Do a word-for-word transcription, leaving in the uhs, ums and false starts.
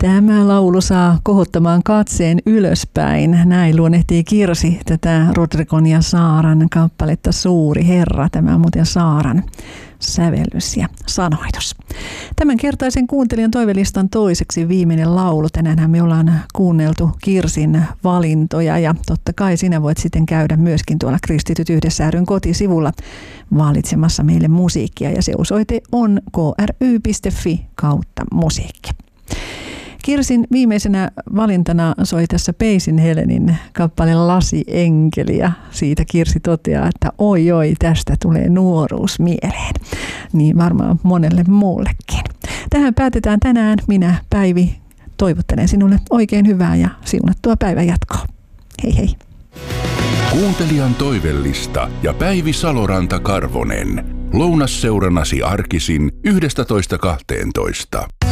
Tämä laulu saa kohottamaan katseen ylöspäin. Näin luonnehtii Kirsi tätä Rodrigon ja Saaran kappaletta Suuri Herra. Tämä on muuten Saaran sävellys ja sanoitus. Tämänkertaisen kuuntelijan toivelistan toiseksi viimeinen laulu. Tänäänhän me ollaan kuunneltu Kirsin valintoja ja totta kai sinä voit sitten käydä myöskin tuolla Kristityt yhdessä ry:n kotisivulla valitsemassa meille musiikkia ja se osoite on k r y piste f i kautta musiikki. Kirsin viimeisenä valintana soi tässä Peisin Helenin kappale Lasienkeli ja siitä Kirsi toteaa, että oi oi, tästä tulee nuoruus mieleen. Niin varmaan monelle muullekin. Tähän päätetään tänään. Minä Päivi toivottelen sinulle oikein hyvää ja siunattua päivän jatkoa. Hei hei. Kuuntelijan toivellista ja Päivi Saloranta-Karvonen. Lounasseurannasi arkisin yhdestätoista kahteentoista.